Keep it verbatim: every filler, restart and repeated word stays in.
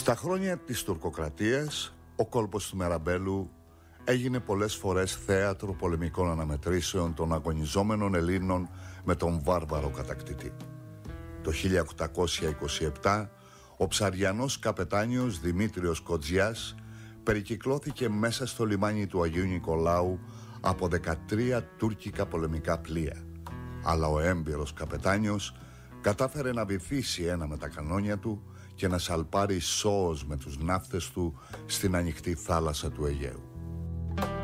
Στα χρόνια της τουρκοκρατίας, ο κόλπος του Μεραμπέλου έγινε πολλές φορές θέατρο πολεμικών αναμετρήσεων των αγωνιζόμενων Ελλήνων με τον βάρβαρο κατακτητή. Το χίλια οκτακόσια είκοσι επτά, ο ψαριανός καπετάνιος Δημήτριος Κοτζιάς περικυκλώθηκε μέσα στο λιμάνι του Αγίου Νικολάου από δεκατρία τουρκικά πολεμικά πλοία. Αλλά ο έμπειρος καπετάνιος κατάφερε να βυθίσει ένα με τα κανόνια του και να σαλπάρει σώος με τους ναύτες του στην ανοιχτή θάλασσα του Αιγαίου.